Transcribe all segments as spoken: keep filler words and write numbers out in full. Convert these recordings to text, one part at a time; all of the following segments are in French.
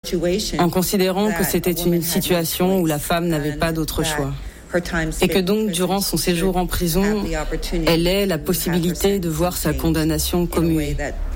en considérant que c'était une situation où la femme n'avait pas d'autre choix. Et que donc, durant son séjour en prison, elle ait la possibilité de voir sa condamnation commuée.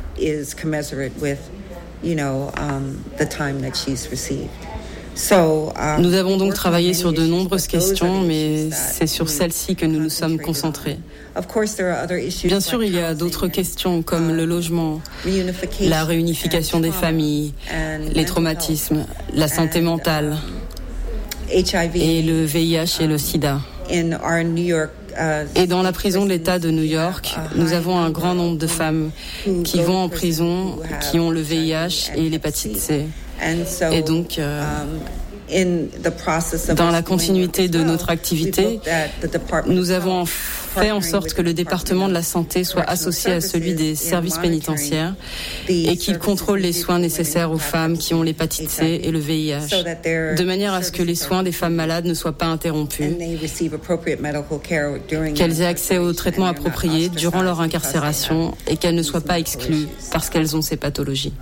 Nous avons donc travaillé sur de nombreuses questions, mais c'est sur celles-ci que nous nous sommes concentrés. Bien sûr, il y a d'autres questions comme le logement, la réunification des familles, les traumatismes, la santé mentale et le V I H et le sida. Et dans la prison de l'État de New York, nous avons un grand nombre de femmes qui vont en prison, qui ont le V I H et l'hépatite C. Et donc, euh, dans la continuité de notre activité, nous avons fait en sorte que le département de la santé soit associé à celui des services pénitentiaires et qu'il contrôle les soins nécessaires aux femmes qui ont l'hépatite C et le V I H, de manière à ce que les soins des femmes malades ne soient pas interrompus, qu'elles aient accès aux traitements appropriés durant leur incarcération et qu'elles ne soient pas exclues parce qu'elles ont ces pathologies.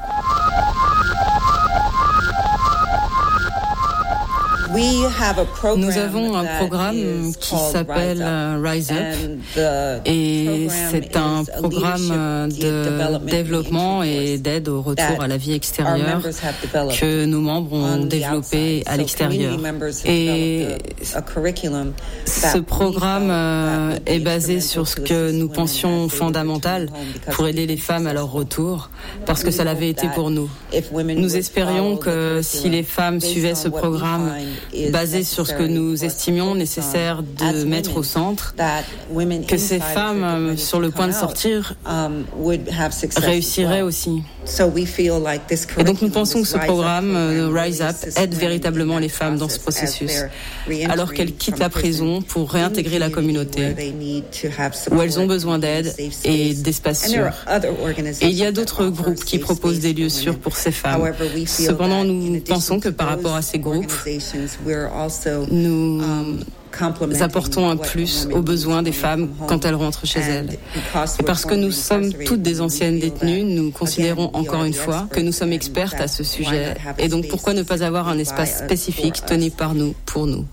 Nous avons un programme qui s'appelle Rise Up et c'est un programme de développement et d'aide au retour à la vie extérieure que nos membres ont développé à l'extérieur. Et ce programme est basé sur ce que nous pensions fondamental pour aider les femmes à leur retour, parce que ça l'avait été pour nous. Nous espérions que si les femmes suivaient ce programme basé sur ce que nous estimions nécessaire de mettre au centre, que ces femmes sur le point de sortir réussiraient aussi. Et donc nous pensons que ce programme Rise Up aide véritablement les femmes dans ce processus, alors qu'elles quittent la prison pour réintégrer la communauté, où elles ont besoin d'aide et d'espaces sûrs. Et il y a d'autres groupes qui proposent des lieux sûrs pour ces femmes. Cependant, nous pensons que par rapport à ces groupes, nous apportons un plus aux besoins des femmes quand elles rentrent chez elles. Et parce que nous sommes toutes des anciennes détenues, nous considérons encore une fois que nous sommes expertes à ce sujet. Et donc pourquoi ne pas avoir un espace spécifique tenu par nous, pour nous?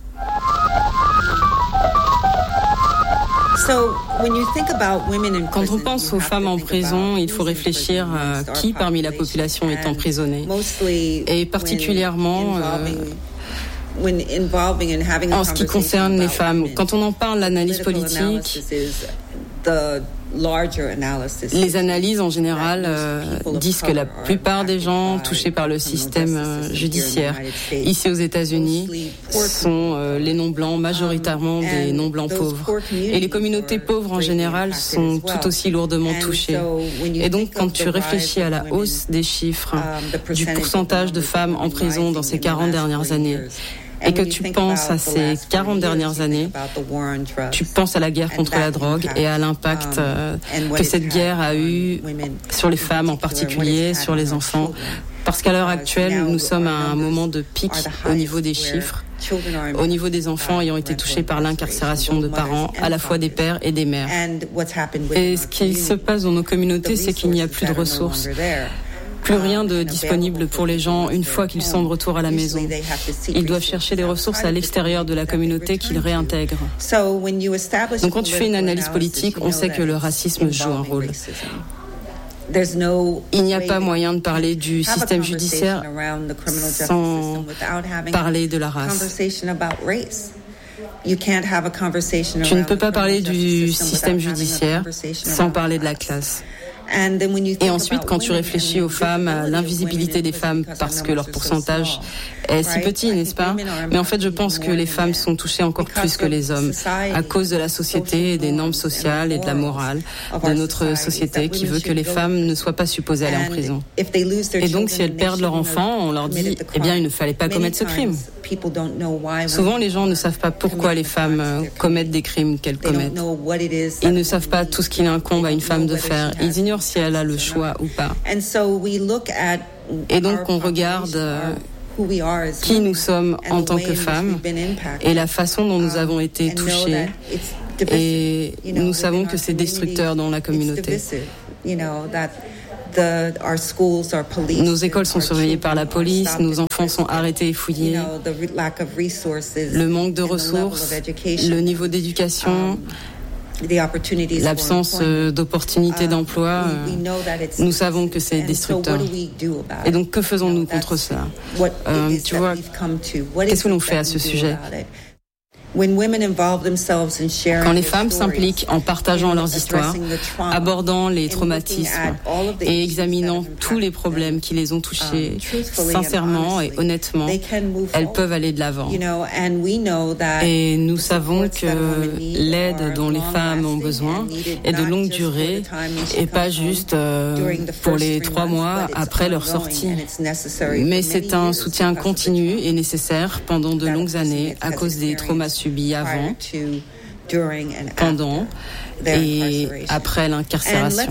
Quand on pense aux femmes en prison, il faut réfléchir à qui parmi la population est emprisonnée. Et particulièrement euh, en ce qui concerne les femmes. Quand on en parle, l'analyse politique, les analyses en général euh, disent que la plupart des gens touchés par le système euh, judiciaire ici aux États-Unis sont euh, les non-blancs, majoritairement des non-blancs pauvres. Et les communautés pauvres en général sont tout aussi lourdement touchées. Et donc quand tu réfléchis à la hausse des chiffres du pourcentage de femmes en prison dans ces quarante dernières années, et que tu penses à ces quarante dernières années, tu penses à la guerre contre la drogue et à l'impact euh, que cette guerre a eu sur les femmes en particulier, sur les enfants. Parce qu'à l'heure actuelle, nous sommes à un moment de pic au niveau des chiffres, au niveau des enfants ayant été touchés par l'incarcération de parents, à la fois des pères et des mères. Et ce qui se passe dans nos communautés, c'est qu'il n'y a plus de ressources. Plus rien de disponible pour les gens une fois qu'ils sont de retour à la maison. Ils doivent chercher des ressources à l'extérieur de la communauté qu'ils réintègrent. Donc quand tu fais une analyse politique, on sait que le racisme joue un rôle. Il n'y a pas moyen de parler du système judiciaire sans parler de la race. Tu ne peux pas parler du système judiciaire sans parler de la classe. Et ensuite, quand tu réfléchis aux femmes, à l'invisibilité des femmes, parce que leur pourcentage est si petit, n'est-ce pas? Mais en fait, je pense que les femmes sont touchées encore plus que les hommes, à cause de la société et des normes sociales et de la morale de notre société qui veut que les femmes ne soient pas supposées aller en prison. Et donc, si elles perdent leur enfant, on leur dit, eh bien, il ne fallait pas commettre ce crime. Souvent, les gens ne savent pas pourquoi les femmes commettent des crimes qu'elles commettent. Ils ne savent pas tout ce qu'il incombe à une femme de faire. Ils ignorent si elle a le choix ou pas. Et donc, on regarde euh, qui nous sommes en tant que femmes et la façon dont nous avons été touchés. Et nous savons que c'est destructeur dans la communauté. Nos écoles sont surveillées par la police, nos enfants sont arrêtés et fouillés. Le manque de ressources, le niveau d'éducation, l'absence d'opportunités d'emploi, nous savons que c'est destructeur. Et donc, que faisons-nous contre ça? euh, Tu vois, qu'est-ce que l'on fait à ce sujet? Quand les femmes s'impliquent en partageant leurs histoires, abordant les traumatismes et examinant tous les problèmes qui les ont touchées sincèrement et honnêtement, elles peuvent aller de l'avant. Et nous savons que l'aide dont les femmes ont besoin est de longue durée et pas juste pour les trois mois après leur sortie. Mais c'est un soutien continu et nécessaire pendant de longues années à cause des traumas subis avant, pendant et après l'incarcération.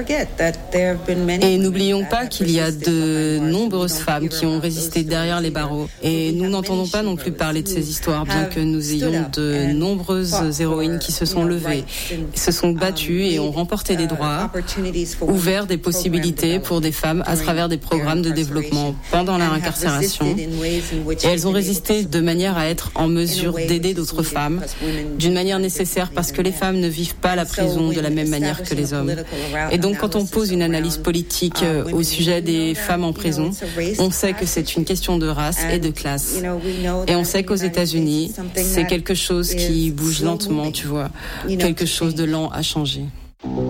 Et n'oublions pas qu'il y a de nombreuses femmes qui ont résisté derrière les barreaux. Et nous n'entendons pas non plus parler de ces histoires, bien que nous ayons de nombreuses héroïnes qui se sont levées, se sont battues et ont remporté des droits, ouvert des possibilités pour des femmes à travers des programmes de développement pendant leur incarcération. Et elles ont résisté de manière à être en mesure d'aider d'autres femmes d'une manière nécessaire, parce que les femmes ne vivent pas la prison de la même manière que les hommes. Et donc, quand on pose une analyse politique au sujet des femmes en prison, on sait que c'est une question de race et de classe. Et on sait qu'aux États-Unis, c'est quelque chose qui bouge lentement, tu vois, quelque chose de lent à changer.